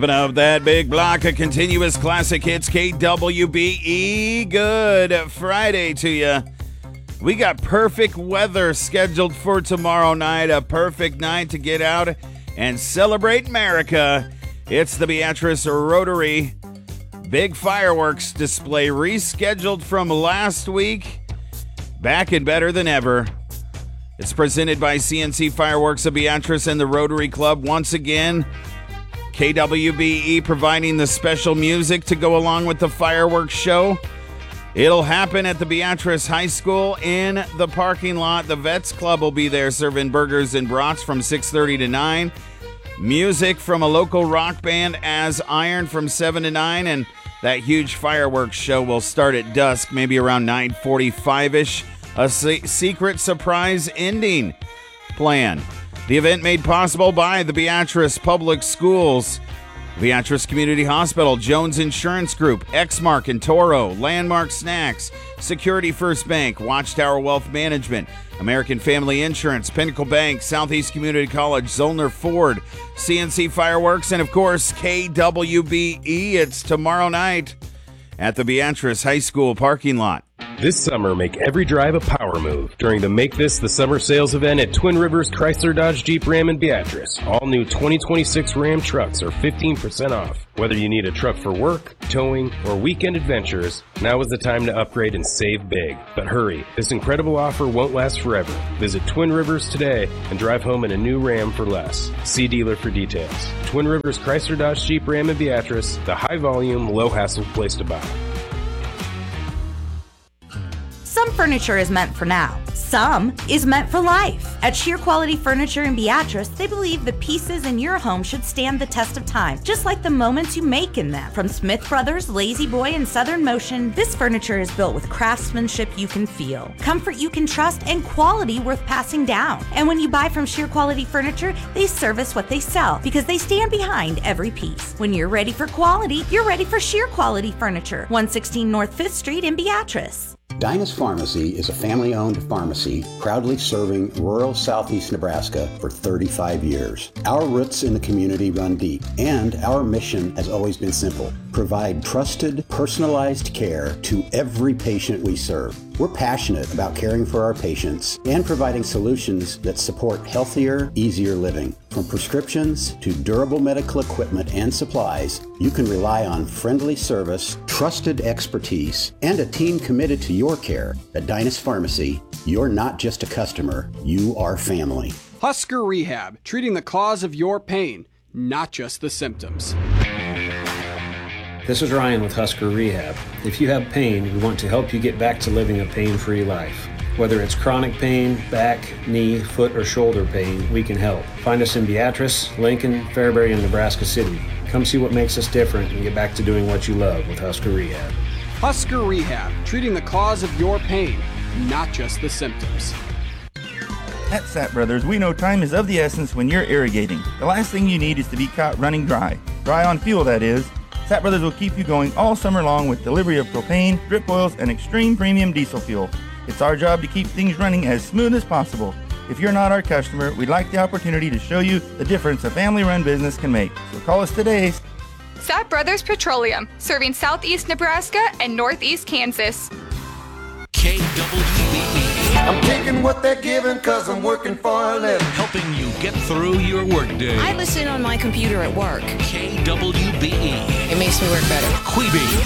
Of that big block of continuous classic hits, KWBE. Good Friday to you. We got perfect weather scheduled for tomorrow night. A perfect night to get out and celebrate America. It's the Beatrice Rotary big fireworks display rescheduled from last week. Back and better than ever. It's presented by CNC Fireworks of Beatrice and the Rotary Club once again. KWBE providing the special music to go along with the fireworks show. It'll happen at the Beatrice High School in the parking lot. The Vets Club will be there serving burgers and brats from 6:30 to 9. Music from a local rock band as Iron from 7 to 9. And that huge fireworks show will start at dusk, maybe around 9:45-ish. A secret surprise ending plan. The event made possible by the Beatrice Public Schools, Beatrice Community Hospital, Jones Insurance Group, Exmark and Toro, Landmark Snacks, Security First Bank, Watchtower Wealth Management, American Family Insurance, Pinnacle Bank, Southeast Community College, Zollner Ford, CNC Fireworks, and of course, KWBE. It's tomorrow night at the Beatrice High School parking lot. This summer, make every drive a power move during the Make This the Summer sales event at Twin Rivers Chrysler Dodge Jeep Ram in Beatrice. All new 2026 Ram trucks are 15% off. Whether you need a truck for work, towing, or weekend adventures, now is the time to upgrade and save big. But hurry, this incredible offer won't last forever. Visit Twin Rivers today and drive home in a new Ram for less. See dealer for details. Twin Rivers Chrysler Dodge Jeep Ram in Beatrice, the high-volume, low-hassle place to buy. Some furniture is meant for now. Some is meant for life. At Sheer Quality Furniture in Beatrice, they believe the pieces in your home should stand the test of time, just like the moments you make in them. From Smith Brothers, Lazy Boy, and Southern Motion, this furniture is built with craftsmanship you can feel, comfort you can trust, and quality worth passing down. And when you buy from Sheer Quality Furniture, they service what they sell because they stand behind every piece. When you're ready for quality, you're ready for Sheer Quality Furniture, 116 North 5th Street in Beatrice. Dinah's Pharmacy is a family-owned pharmacy proudly serving rural southeast Nebraska for 35 years. Our roots in the community run deep, and our mission has always been simple: provide trusted, personalized care to every patient we serve. We're passionate about caring for our patients and providing solutions that support healthier, easier living. From prescriptions to durable medical equipment and supplies, you can rely on friendly service, trusted expertise, and a team committed to your care. At Dinah's Pharmacy, you're not just a customer, you are family. Husker Rehab, treating the cause of your pain, not just the symptoms. This is Ryan with Husker Rehab. If you have pain, we want to help you get back to living a pain-free life. Whether it's chronic pain, back, knee, foot, or shoulder pain, we can help. Find us in Beatrice, Lincoln, Fairbury, and Nebraska City. Come see what makes us different and get back to doing what you love with Husker Rehab. Husker Rehab, treating the cause of your pain, not just the symptoms. At Sapp Brothers, we know time is of the essence when you're irrigating. The last thing you need is to be caught running dry. Dry on fuel, that is. Sapp Brothers will keep you going all summer long with delivery of propane, drip oils, and extreme premium diesel fuel. It's our job to keep things running as smooth as possible. If you're not our customer, we'd like the opportunity to show you the difference a family-run business can make. So call us today. Sapp Brothers Petroleum, serving southeast Nebraska and northeast Kansas. KWBE. I'm taking what they're giving because I'm working for a living. Helping you get through your workday. I listen on my computer at work. KWBE. It makes me work better. Queeby.